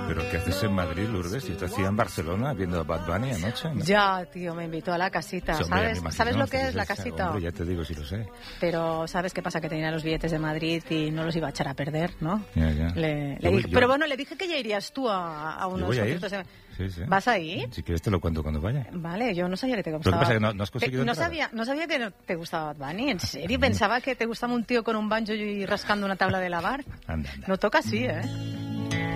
¿Pero qué haces en Madrid, Lourdes? Yo te hacía en Barcelona viendo a Bad Bunny anoche, ¿no? Ya, tío, me invitó a la casita, Sí, hombre, ¿sabes? me imagino, ¿Sabes lo que sí, es la sí, casita? Hombre, ya te digo, sí lo sé. Pero ¿sabes qué pasa? Que tenía los billetes de Madrid y no los iba a echar a perder, ¿no? Ya. Pero bueno, le dije que ya irías tú a unos voy a ir. conciertos. Sí. ¿Vas a ir? Si quieres te lo cuento cuando vaya. Vale, yo no sabía que te Lo gustaba. que pasa es que no has conseguido no entrada. sabía que no te gustaba Bad Bunny, en serio. Pensaba que te gustaba un tío con un banjo y rascando una tabla de lavar. Anda. No toca así, ¿eh?